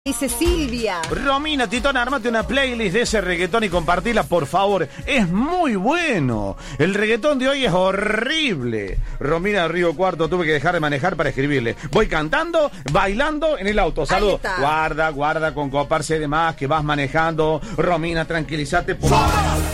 Dice Silvia. Romina, Titón, armate una playlist de ese reggaetón y compartila, por favor. Es muy bueno. El reggaetón de hoy es horrible. Romina Río Cuarto, tuve que dejar de manejar para escribirle. Voy cantando, bailando en el auto. Saludos. Guarda con coparse de más que vas manejando. Romina, tranquilízate.